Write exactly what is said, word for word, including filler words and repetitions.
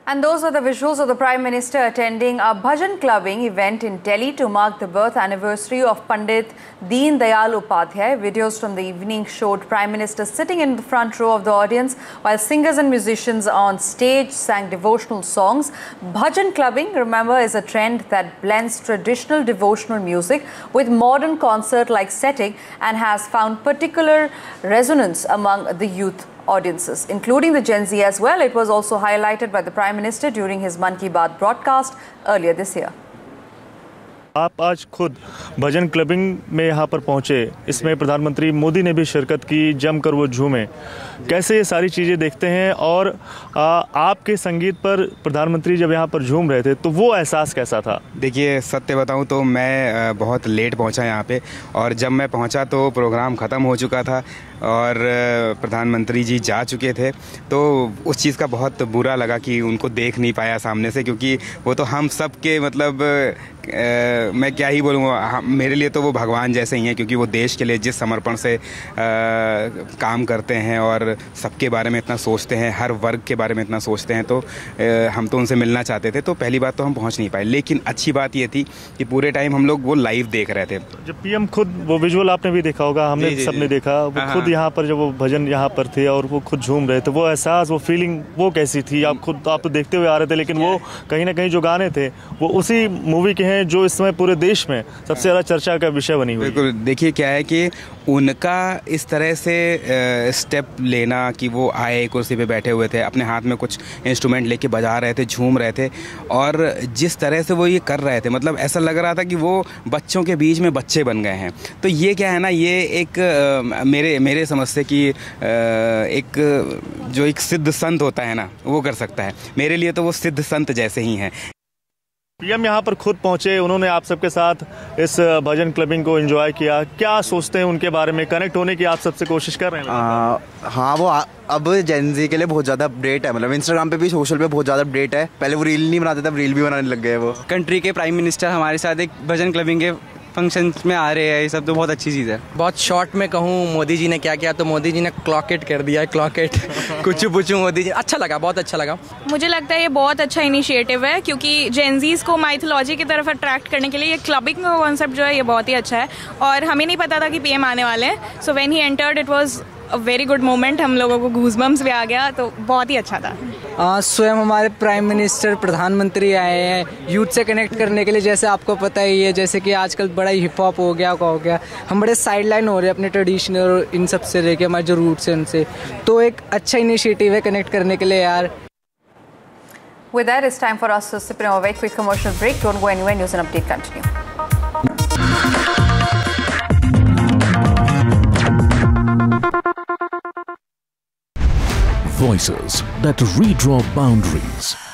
And those are the visuals of the Prime Minister attending a bhajan clubbing event in Delhi to mark the birth anniversary of Pandit Deen Dayal Upadhyay. Videos from the evening showed Prime Minister sitting in the front row of the audience while singers and musicians on stage sang devotional songs. Bhajan clubbing, remember, is a trend that blends traditional devotional music with modern concert-like setting and has found particular resonance among the youth audiences, including the Gen Z as well. It was also highlighted by the Prime Minister during his Mann Ki Baat broadcast earlier this year. आप आज खुद भजन clubbing में यहाँ पर पहुँचे, इसमें प्रधानमंत्री मोदी ने भी शिरकत की, जमकर वो झूमे। कैसे ये सारी चीज़ें देखते हैं और आ, आपके संगीत पर प्रधानमंत्री जब यहाँ पर झूम रहे थे तो वो एहसास कैसा था? देखिए, सत्य बताऊँ तो मैं बहुत लेट पहुँचा यहाँ पे, और जब मैं पहुँचा तो प्रोग्राम ख़त्म हो चुका था और प्रधानमंत्री जी जा चुके थे। तो उस चीज़ का बहुत बुरा लगा कि उनको देख नहीं पाया सामने से, क्योंकि वो तो हम सब के मतलब आ, मैं क्या ही बोलूँ, मेरे लिए तो वो भगवान जैसे ही हैं, क्योंकि वो देश के लिए जिस समर्पण से आ, काम करते हैं और सबके बारे में इतना सोचते हैं, हर वर्ग के बारे में इतना सोचते हैं, तो आ, हम तो उनसे मिलना चाहते थे। तो पहली बात तो हम पहुंच नहीं पाए, लेकिन अच्छी बात ये थी कि पूरे टाइम हम लोग वो लाइव देख रहे थे। जब पीएम खुद, वो विजुअल आपने भी देखा होगा, हमने सबने देखा, वो खुद यहाँ पर जब वो भजन यहाँ पर थे और वो खुद झूम रहे थे, वो एहसास, वो फीलिंग वो कैसी थी? आप खुद आप तो देखते हुए आ रहे थे, लेकिन वो कहीं ना कहीं जो गाने थे वो उसी मूवी के हैं जो इस समय पूरे देश में सबसे ज़्यादा चर्चा का विषय बनी हुई। बिल्कुल, देखिए क्या है कि उनका इस तरह से स्टेप लेना कि वो आए, कुर्सी पे बैठे हुए थे, अपने हाथ में कुछ इंस्ट्रूमेंट लेके बजा रहे थे, झूम रहे थे, और जिस तरह से वो ये कर रहे थे, मतलब ऐसा लग रहा था कि वो बच्चों के बीच में बच्चे बन गए हैं। तो ये क्या है ना, ये एक आ, मेरे मेरे समझ से कि आ, एक जो एक सिद्ध संत होता है ना, वो कर सकता है। मेरे लिए तो वो सिद्ध संत जैसे ही हैं। पीएम यहाँ पर खुद पहुँचे, उन्होंने आप सबके साथ इस भजन क्लबिंग को एंजॉय किया। क्या सोचते हैं उनके बारे में? कनेक्ट होने की आप सबसे कोशिश कर रहे हैं? आ, हाँ, वो आ, अब जेन ज़ी के लिए बहुत ज़्यादा अपडेट है, मतलब इंस्टाग्राम पे भी, सोशल पे बहुत ज़्यादा अपडेट है। पहले वो रील नहीं बनाते थे, अब रील भी बनाने लग गए। वो कंट्री के प्राइम मिनिस्टर हमारे साथ एक भजन क्लबिंग के फंक्शन में आ रहे हैं, ये सब तो बहुत अच्छी चीज़ है। बहुत शॉर्ट में कहूँ, मोदी जी ने क्या किया, तो मोदी जी ने क्लॉकेट कर दिया, क्लॉकेट कुछ पूछूं मोदी जी, अच्छा लगा, बहुत अच्छा लगा। मुझे लगता है ये बहुत अच्छा इनिशिएटिव है, क्योंकि जेनजीज को माइथोलॉजी की तरफ अट्रैक्ट करने के लिए ये क्लबिंग का कॉन्सेप्ट जो है ये बहुत ही अच्छा है। और हमें नहीं पता था कि पीएम आने वाले हैं, so when he entered it was a very good moment. हम लोगों को गूज़बम्स भी आ गया, तो बहुत ही अच्छा था। आ, स्वयं हमारे प्राइम मिनिस्टर, प्रधानमंत्री आए हैं यूथ से कनेक्ट करने के लिए। जैसे आपको पता ही है, जैसे कि आजकल बड़ा ही हिप हॉप हो गया, हो गया, हम बड़े साइड लाइन हो रहे हैं अपने ट्रेडिशनल और इन सब से लेके हमारे जो रूट्स हैं उनसे। तो एक अच्छा इनिशिएटिव है कनेक्ट करने के लिए यार। With that, it's time for us to sip in a very quick commercial break. Don't go anywhere. News and update continue. Voices that redraw boundaries.